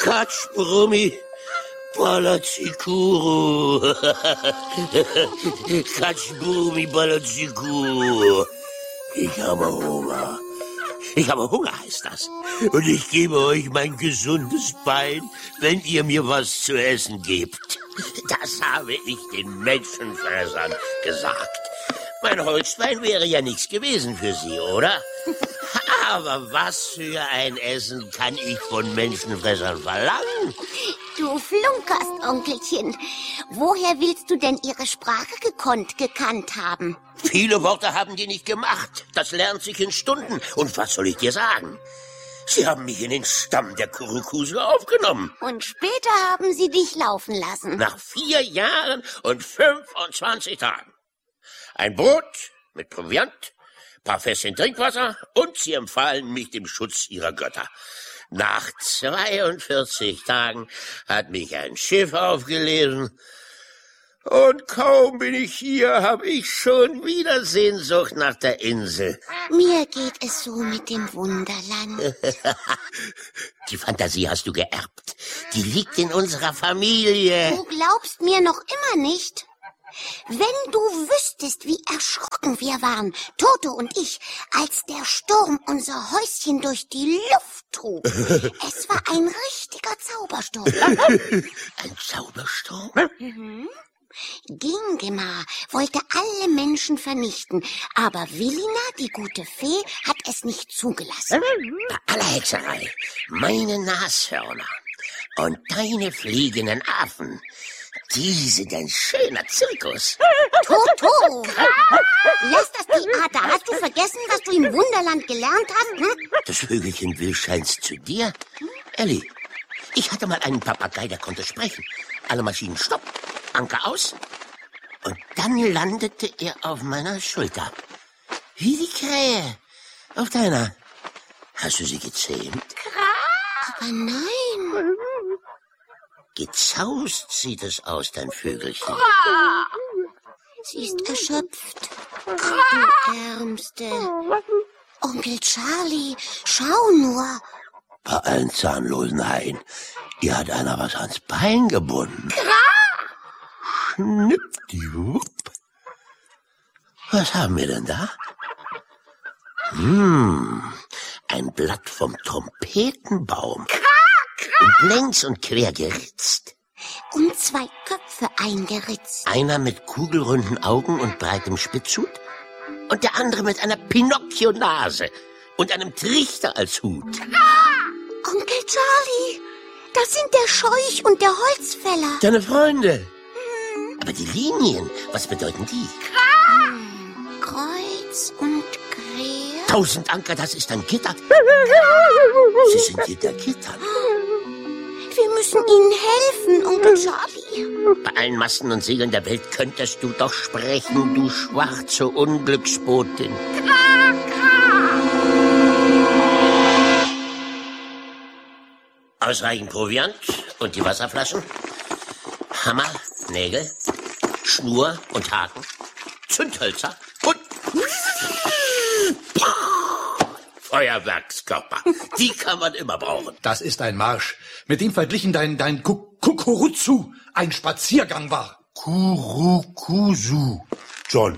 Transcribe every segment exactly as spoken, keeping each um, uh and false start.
Katschbrummi, Balazikuru. Katschbrummi, Balazikuru. Ich habe Hunger. Ich habe Hunger, heißt das. Und ich gebe euch mein gesundes Bein, wenn ihr mir was zu essen gebt. Das habe ich den Menschenfressern gesagt. Mein Holzbein wäre ja nichts gewesen für sie, oder? Aber was für ein Essen kann ich von Menschenfressern verlangen? Du flunkerst, Onkelchen. Woher willst du denn ihre Sprache gekonnt, gekannt haben? Viele Worte haben die nicht gemacht. Das lernt sich in Stunden. Und was soll ich dir sagen? Sie haben mich in den Stamm der Kurukusu aufgenommen. Und später haben sie dich laufen lassen. Nach vier Jahren und fünfundzwanzig Tagen. Ein Brot mit Proviant, paar Fässchen Trinkwasser und sie empfahlen mich dem Schutz ihrer Götter. Nach zweiundvierzig Tagen hat mich ein Schiff aufgelesen. Und kaum bin ich hier, habe ich schon wieder Sehnsucht nach der Insel. Mir geht es so mit dem Wunderland. Die Fantasie hast du geerbt. Die liegt in unserer Familie. Du glaubst mir noch immer nicht? Wenn du wüsstest, wie erschrocken wir waren, Toto und ich, als der Sturm unser Häuschen durch die Luft trug. Es war ein richtiger Zaubersturm. Ein Zaubersturm? Mhm. Gingema wollte alle Menschen vernichten, aber Wilina, die gute Fee, hat es nicht zugelassen. Bei aller Hexerei, meine Nashörner und deine fliegenden Affen, die sind ein schöner Zirkus. Toto, lass das Theater. Hast du vergessen, was du im Wunderland gelernt hast? Hm? Das Vögelchen will scheinst zu dir. Elli, ich hatte mal einen Papagei, der konnte sprechen. Alle Maschinen stopp, Anker aus. Und dann landete er auf meiner Schulter. Wie die Krähe. Auf deiner. Hast du sie gezähmt? Aber nein. Gezaust sieht es aus, dein Vögelchen. Sie ist erschöpft. Die Ärmste. Onkel Charlie, schau nur. Bei allen zahnlosen Haien. Ihr hat einer was ans Bein gebunden. Schnippdiwupp. Was haben wir denn da? Hm, ein Blatt vom Trompetenbaum. Und längs und quer geritzt. Und zwei Köpfe eingeritzt. Einer mit kugelrunden Augen und breitem Spitzhut. Und der andere mit einer Pinocchio-Nase und einem Trichter als Hut. Onkel Charlie, das sind der Scheuch und der Holzfäller. Deine Freunde. Hm. Aber die Linien, was bedeuten die? Hm, Kreuz und quer. Tausend Anker, das ist ein Gitter. Sie sind hinter Gittern. Wir müssen ihnen helfen, Onkel Charlie. Bei allen Masten und Segeln der Welt könntest du doch sprechen, du schwarze Unglücksbotin. Ausreichend Proviant und die Wasserflaschen, Hammer, Nägel, Schnur und Haken, Zündhölzer und Feuerwerkskörper. Die kann man immer brauchen. Das ist ein Marsch, mit dem verglichen dein, dein Kukurutsu ein Spaziergang war. Kurukusu, John.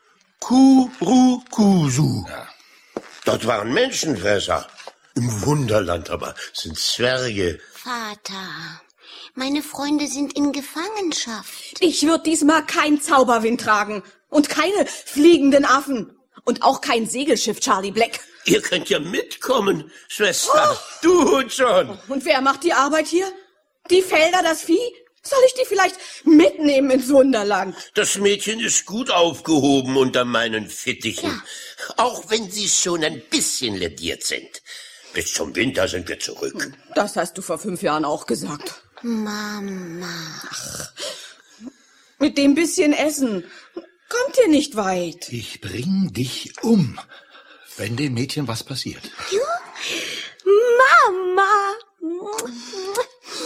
Kurukusu. Ja. Dort waren Menschenfresser. Im Wunderland aber sind Zwerge. Vater, meine Freunde sind in Gefangenschaft. Ich würde diesmal kein Zauberwind tragen und keine fliegenden Affen und auch kein Segelschiff, Charlie Black. Ihr könnt ja mitkommen, Schwester. Oh. Du und John. Und wer macht die Arbeit hier? Die Felder, das Vieh? Soll ich die vielleicht mitnehmen ins Wunderland? Das Mädchen ist gut aufgehoben unter meinen Fittichen. Ja. Auch wenn sie schon ein bisschen lediert sind. Bis zum Winter sind wir zurück. Das hast du vor fünf Jahren auch gesagt. Mama. Ach, mit dem bisschen Essen kommt ihr nicht weit. Ich bring dich um, wenn dem Mädchen was passiert. Juhu.